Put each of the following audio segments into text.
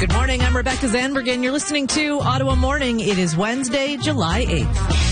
Good morning. I'm Rebecca Zandbergen. You're listening to Ottawa Morning. It is Wednesday, July 8th.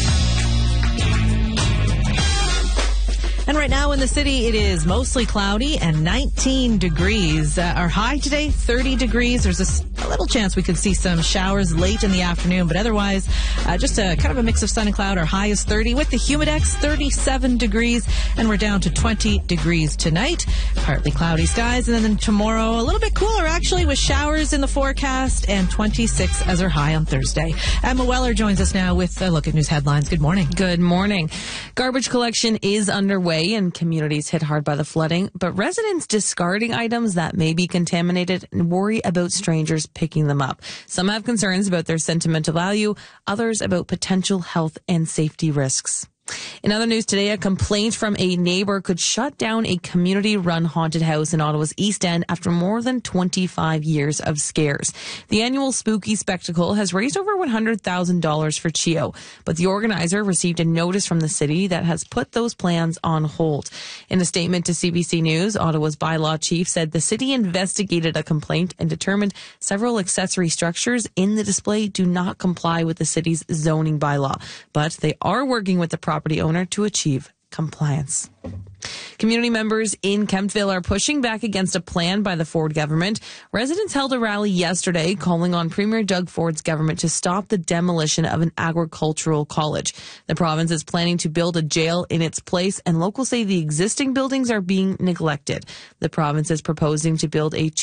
And right now in the city, it is mostly cloudy and 19 degrees. Our high today, 30 degrees. There's a little chance we could see some showers late in the afternoon, but otherwise, just a kind of a mix of sun and cloud. Our high is 30 with the Humidex, 37 degrees, and we're down to 20 degrees tonight. Partly cloudy skies, and then tomorrow, a little bit cooler actually, with showers in the forecast, and 26 as our high on Thursday. Emma Weller joins us now with a look at news headlines. Good morning. Good morning. Garbage collection is underway in communities hit hard by the flooding, but residents discarding items that may be contaminated and worry about strangers picking them up. Some have concerns about their sentimental value, others about potential health and safety risks. In other news today, a complaint from a neighbor could shut down a community-run haunted house in Ottawa's East End after more than 25 years of scares. The annual spooky spectacle has raised over $100,000 for CHEO, but the organizer received a notice from the city that has put those plans on hold. In a statement to CBC News, Ottawa's bylaw chief said the city investigated a complaint and determined several accessory structures in the display do not comply with the city's zoning bylaw, but they are working with the property owner to achieve compliance. Community members in Kemptville are pushing back against a plan by the Ford government. Residents held a rally yesterday calling on Premier Doug Ford's government to stop the demolition of an agricultural college. The province is planning to build a jail in its place, and locals say the existing buildings are being neglected. The province is proposing to build a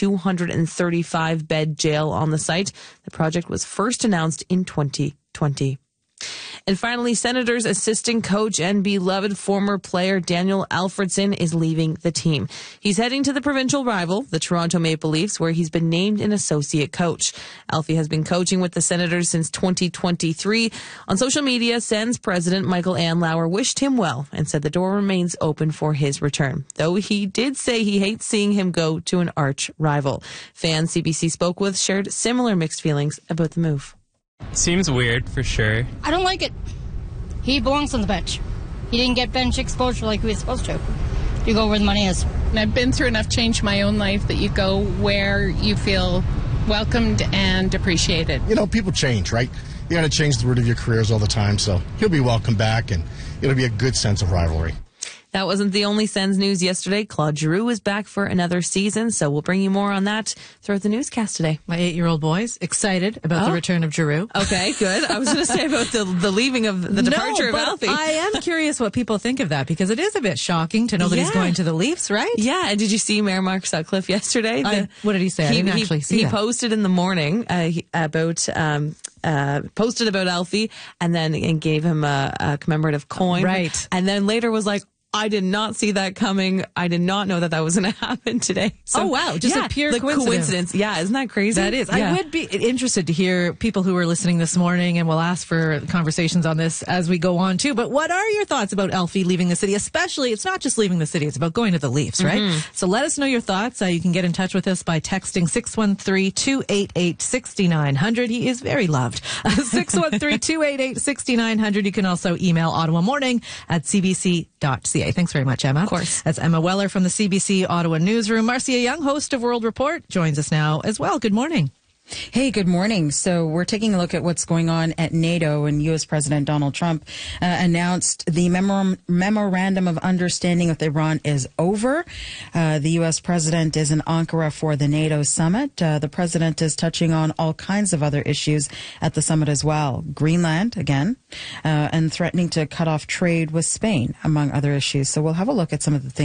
235-bed jail on the site. The project was first announced in 2020. And finally, Senators' assistant coach and beloved former player Daniel Alfredson is leaving the team. He's heading to the provincial rival, the Toronto Maple Leafs, where he's been named an associate coach. Alfie has been coaching with the Senators since 2023. On social media, Sens president Michael Andlauer wished him well and said the door remains open for his return, though he did say he hates seeing him go to an arch rival. Fans CBC spoke with shared similar mixed feelings about the move. Seems weird, for sure. I don't like it. He belongs on the bench. He didn't get bench exposure like he was supposed to. You go where the money is. And I've been through enough change in my own life that you go where you feel welcomed and appreciated. You know, people change, right? You got to change the route of your careers all the time, so he'll be welcome back, and it'll be a good sense of rivalry. That wasn't the only Sens news yesterday. Claude Giroux is back for another season, so we'll bring you more on that throughout the newscast today. My 8-year-old boy's excited about the return of Giroux. Okay, good. I was going to say about the leaving of the departure of Alfie. I am curious what people think of that, because it is a bit shocking to know that he's going to the Leafs, right? Yeah, and did you see Mayor Mark Sutcliffe yesterday? What did he say? I didn't actually see that. He posted in the morning posted about Alfie, and then gave him a commemorative coin. Right. And then later was like, I did not see that coming. I did not know that was going to happen today. So, oh, wow. Just a pure coincidence. Yeah, isn't that crazy? That is. Yeah. I would be interested to hear people who are listening this morning, and we'll ask for conversations on this as we go on, too. But what are your thoughts about Alfie leaving the city? Especially, it's not just leaving the city. It's about going to the Leafs, right? Mm-hmm. So let us know your thoughts. You can get in touch with us by texting 613-288-6900. He is very loved. 613-288-6900. You can also email ottawamorning@cbc.ca. Thanks very much, Emma. Of course. That's Emma Weller from the CBC Ottawa Newsroom. Marcia Young, host of World Report, joins us now as well. Good morning. Hey, good morning. So we're taking a look at what's going on at NATO, and U.S. President Donald Trump announced the memorandum of understanding with Iran is over. The U.S. president is in Ankara for the NATO summit. The president is touching on all kinds of other issues at the summit as well. Greenland, again, and threatening to cut off trade with Spain, among other issues. So we'll have a look at some of the things